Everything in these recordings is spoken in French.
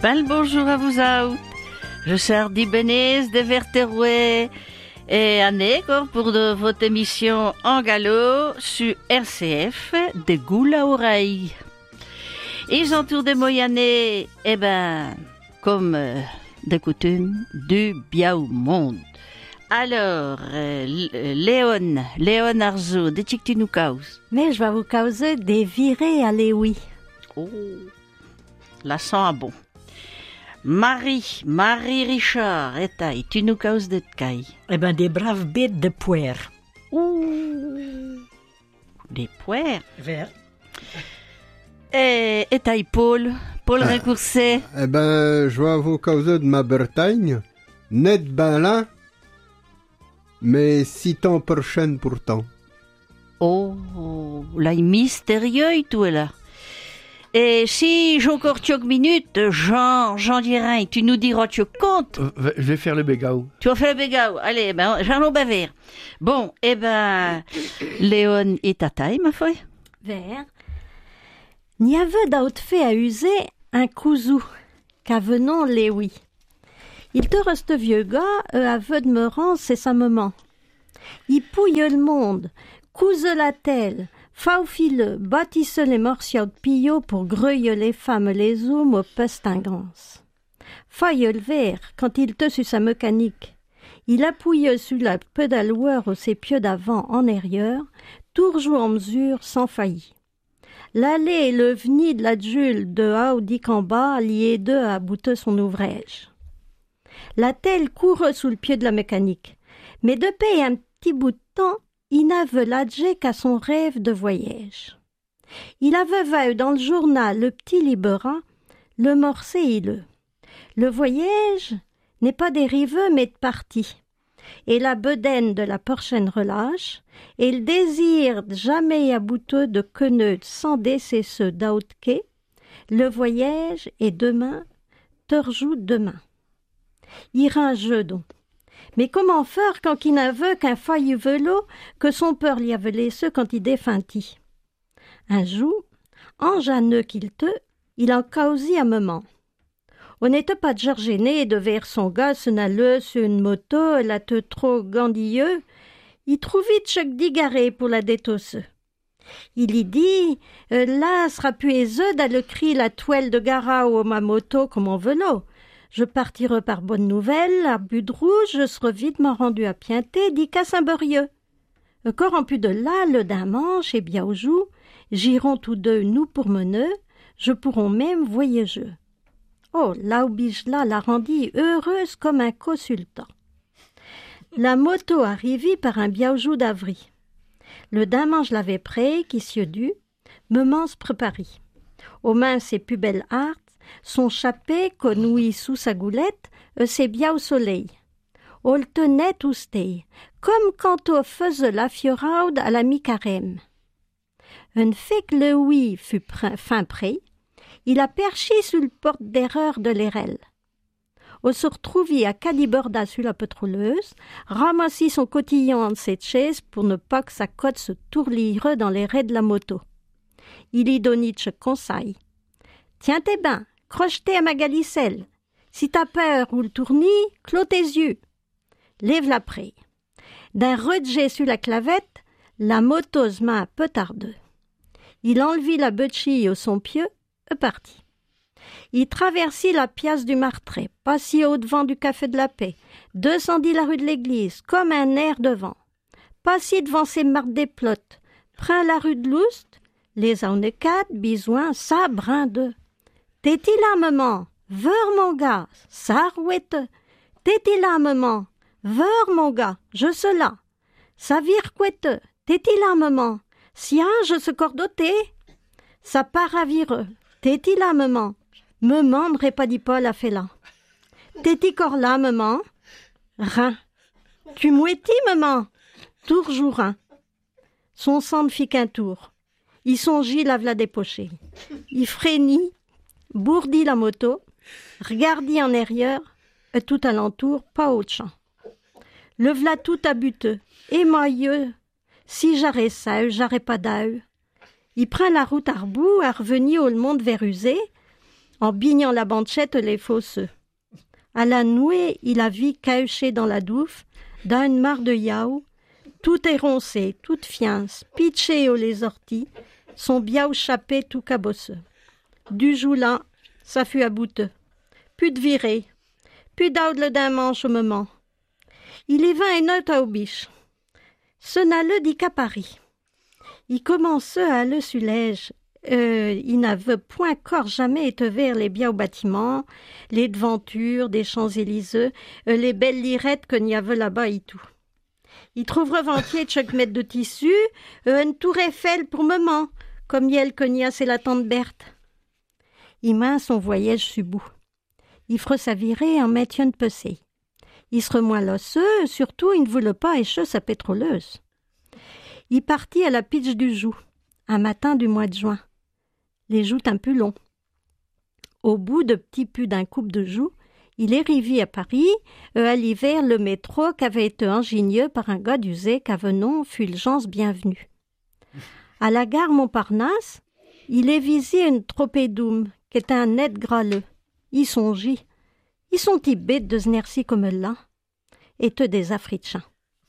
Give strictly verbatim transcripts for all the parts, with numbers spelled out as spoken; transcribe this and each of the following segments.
Ben bonjour à vous autres. Je sers d'Ibenez de Verterouet et Anne pour de votre émission en galop sur R C F de Goule à oreille. Ils entourent des Moyanais, eh ben, comme euh, de coutume, du Biao Monde. Alors, euh, Léon, Léon Arzo, de Tchik tu nous causes? Mais je vais vous causer des virées à l'éoui. Oh, la sent à bon. Marie, Marie Richard, et taille, tu nous causes de caille? Eh ben, des braves bêtes de poire. Ouh, des poires. Vert. Et, et taille, Paul, Paul ah, Récourcé. Eh ben, je vais vous causer de ma Bretagne, net ben là, mais six temps prochaine pourtant. Oh, là, il mystérieux, tout est là. Et si j'ai encore quelques minutes, Jean, Jean Dirain, tu nous diras tu comptes. Euh, je vais faire le bégao. Tu vas faire le bégao. Allez, ben, j'en ai baver. Bon, eh ben, Léon et ta taille, ma foi. Vert. N'y avait d'autre fait à user un cousou, qu'avenons l'éoui. Il te reste vieux gars, euh, aveu de me rendre, c'est sa maman. Il pouille le monde, couse la telle, faufile, bâtisse les morceaux de pillot pour greuille les femmes les hommes aux pestingance. Faille le verre, quand il te sur sa mécanique. Il appuie sur la pédaloueur aux ses pieds d'avant en arrière, toujours en mesure sans faillir. L'allée et le veni de la Jules de haut dit qu'en bas, lié deux à bouter son ouvrage. La telle court sous le pied de la mécanique, mais depuis un petit bout de temps, il n'avait l'adjet qu'à son rêve de voyage. Il avait vu dans le journal le petit Libéra, le morcé il Le voyage n'est pas dérivé mais de parti. Et la bedaine de la prochaine relâche, et le désir de jamais abouter de queneux sans décesseux d'autquet, le voyage est demain, te rejoue demain. Ira un jeu donc. Mais comment faire quand il n'a vu qu'un faille velo que son peur l'y avait laissé quand il défintit? Un jour, en janeux qu'il te, il en causit un moment. On n'était pas déjà gêné de vers son gars se n'allait sur une moto, la te trop gandilleux, il trouve vite chaque digaré pour la détosse. Il y dit, euh, là sera plus aiseux d'aller crier la toile de garao à ma moto comme en vélo. Je partirai par bonne nouvelle, à but de rouge, je serai vite m'en rendu à Pienté, dit qu'à Saint-Berieux. Encore en plus de là, le dimanche et bien au jour, j'irons tous deux nous pour mener, je pourrons même voyager. Oh, là là la rendit heureuse comme un consultant. La moto arrivit par un biaujou d'avril. Le dimanche l'avait prêt, qui s'y dut, me m'en préparit. Aux mains ses plus belles hartes, son chapé conouille sous sa goulette, euh, c'est bien au soleil. On le tenait tout stay, comme quand on faisait la fioraude à la mi-carême. Un fait que le oui fut fin prêt, il a perché sur le porte d'erreur de l'Érel. On se retrouvit à caliborda sur la pétroleuse, ramassit son cotillon en cette chaise pour ne pas que sa côte se tourlire dans les raies de la moto. Il y donnit ce conseil. Tiens tes bains, croche-t'es à ma galicelle. Si t'as peur ou le tournis, clôt tes yeux. Lève-la près. D'un rejet sur la clavette, la motose main peu tardeux. Il enlevit la butchie au son pied, et partit. Il traversit la pièce du Martret, passit au-devant du Café de la Paix, descendit la rue de l'Église, comme un air de vent. Passit devant ses marques des plottes, print la rue de l'Oust, les aunecades, bisouin, ça brin de. T'es-il là, maman? Veur, mon gars, ça rouette. T'es-il là, maman? Veur, mon gars, je se là. Ça vire couette. T'es-il là, maman? Sien, je se cordoté. Ça part à vireux. T'es-il là, maman? Me mandrait pas dit Paul a fait là. T'es-il corps là, maman? Rien. Tu mouettis, maman? Tour jourin. Son sang ne fit qu'un tour. Il songit la v'la dépoché. Il frénit, bourdit la moto, regardit en arrière, et tout alentour, pas autre champ. Le v'la tout abuteux, émailleux. Si j'arrête ça, j'arrête pas d'âeux. Il prend la route à rebout, à revenir au monde vers usé. en bignant la banchette les fosseux. À la nouée, il a vu cahuché dans la douve, dans une mare de yaou, tout éroncé, toute fiance, pitché aux les orties, son biaou chapé tout cabosseux. Du joulin, ça fut à bouteux. Plus de virée, plus d'aude d'un manche au moment. Il y vint une note à biche. Ce n'a le dit qu'à Paris. Il commence à le sulège. Euh, il n'avait point corps jamais été vers les biens au bâtiment, les devantures des Champs-Élysées, euh, les belles lirettes qu'il y avait là-bas et tout. Il trouve reventier de chaque mètre de tissu, euh, une tour Eiffel pour moment, comme yel qu'il y a, c'est la tante Berthe. Il main son voyage sur bout. Il fera sa virée en mettant de pesser. Il se remoit l'osseux, surtout il ne voulait pas écher sa pétroleuse. Il partit à la pitch du Joux, un matin du mois de juin. Les joues un peu longs. Au bout de petits pu d'un coupe de joues, il est arrivé à Paris, euh, à l'hiver, le métro qu'avait été ingénieux par un gars d'usé qu'avenon Fulgence bienvenue. À la gare Montparnasse, il est visé une tropédoum, qui était un net graleux. Il songit. Ils sont i bêtes de znerci comme là, et te des africains.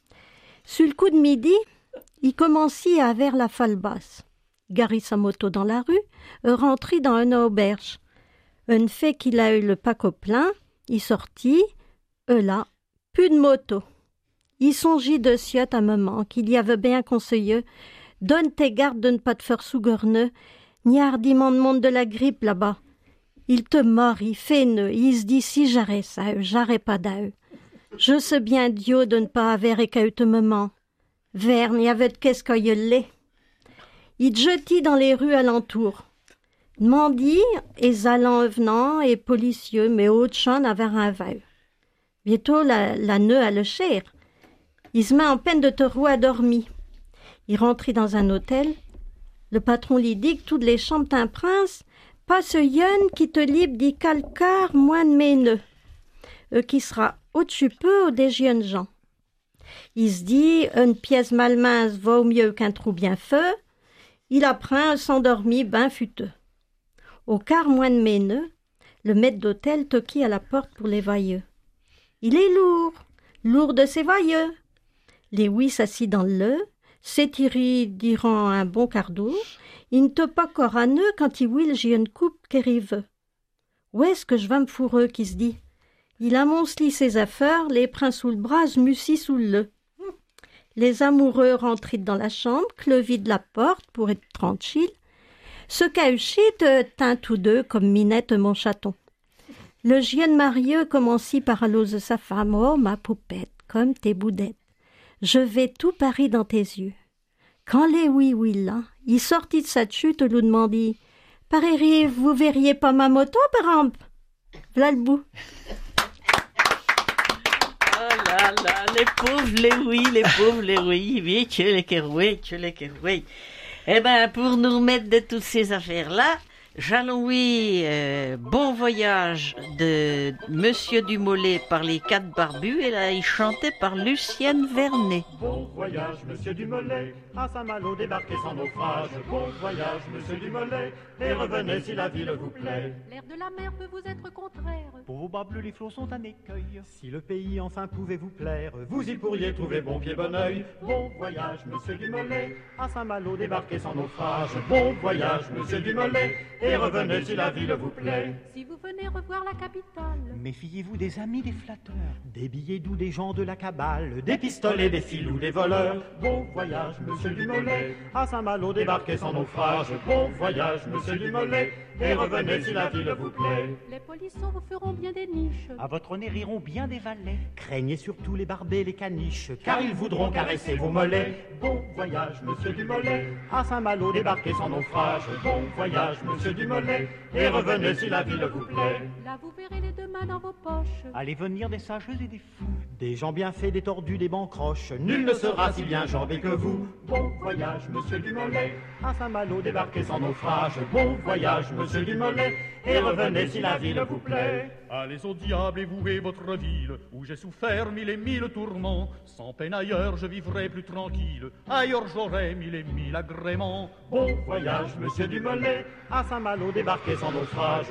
Sur le coup de midi, il commençait à vers la falle basse. Garit sa moto dans la rue, rentrit dans une auberge. Un fait qu'il a eu le paco plein, il sortit, eux là, plus de moto. Il songit de siot un moment qu'il y avait bien conseilleux. Donne tes gardes de ne pas te faire sougorneux, ni hardiment de monde de la grippe là-bas. Il te mord, il fait nœud, il se dit si j'arrête ça, j'arrête pas d'eux. Je sais bien Dieu de ne pas avoir écaillé ce moment. Verne, il y avait de qu'est-ce qu'il l'est. Il jetit dans les rues alentour. Demandit, et allants et venant, et policieux, mais autre chose n'avait un vaille. Bientôt, la, la nœud a le cher. Il se met en peine de te rouer dormi. Il rentrit dans un hôtel. Le patron lui dit que toutes les chambres d'un prince, pas ce yeun qui te libre dit calcar moins de mes nœuds, euh, qui sera au-dessus peu des jeunes gens. Il se dit, une pièce mal mince vaut mieux qu'un trou bien feu. Il apprend à s'endormir ben futeux. Au quart moins de mes nœuds, le maître d'hôtel toquit à la porte pour les vailleux. Il est lourd, lourd de ses vailleux. Les oui s'assit dans le leu, s'étirit durant un bon quart d'heure. Il ne te pas corps à nœud quand il will j'ai une coupe qui rive. Où est-ce que je vas me fourreux qui se dit? Il amoncelit ses affaires, les prend sous le bras, mussit sous le leu. Les amoureux rentrent dans la chambre, clevit de la porte pour être tranquille. Ce cahuchit tint tous deux comme Minette mon chaton. Le jeune marieux commençait par l'ose sa femme. Oh, ma poupette, comme tes boudettes. Je vais tout Paris dans tes yeux. Quand les oui-oui là, il sortit de sa chute, lui demandit « Pareil, vous verriez pas ma moto, par exemple ?» V'là le bout. Oh là là, les pauvres, les oui, les pauvres, les oui, oui, que les keroués, que les keroués. Eh ben, pour nous remettre de toutes ces affaires-là, j'allons oui, euh, bon voyage de Monsieur Dumollet par les quatre barbus, et là, il chantait par Lucienne Vernet. Bon voyage, Monsieur Dumollet, à Saint-Malo débarquez sans naufrage. Bon voyage, Monsieur Dumollet, et revenez si la ville vous plaît. L'air de la mer peut vous être contraire. Pour vos bas bleus, les flots sont un écueil. Si le pays enfin pouvait vous plaire, vous y pourriez trouver bon pied, bon oeil. Bon voyage, Monsieur Dumollet, à Saint-Malo débarquez sans naufrage. Bon voyage, Monsieur Dumollet, et revenez si la ville vous plaît. Si vous venez revoir la capitale, méfiez-vous des amis des flatteurs, des billets doux des gens de la cabale, des pistolets, des filous, des voleurs. Bon voyage, Monsieur Dumollet, à Saint-Malo débarquez sans naufrage. Bon voyage, Monsieur Dumollet, et revenez si la ville vous plaît. les polissons vous feront bien des niches. À votre nez riront bien des valets. Craignez surtout les barbets, les caniches, car ils voudront caresser vos mollets. Bon voyage, Monsieur Dumollet, à Saint-Malo débarquez sans naufrage. Bon voyage, Monsieur Dumollet, et revenez si la ville vous plaît. Là vous verrez les deux mains dans vos poches. Allez venir des sageux et des fous, des gens bien faits, des tordus, des bancroches. Nul ne sera si bien jambé que vous. Bon voyage, Monsieur Dumollet, à Saint-Malo débarquez sans naufrage. Bon voyage, Monsieur Dumollet, et revenez si la ville vous plaît. Allez au diable et vouez votre ville, où j'ai souffert mille et mille tourments. Sans peine ailleurs je vivrai plus tranquille, ailleurs j'aurai mille et mille agréments. Bon voyage, Monsieur Dumollet, à Saint-Malo débarquez sans naufrage.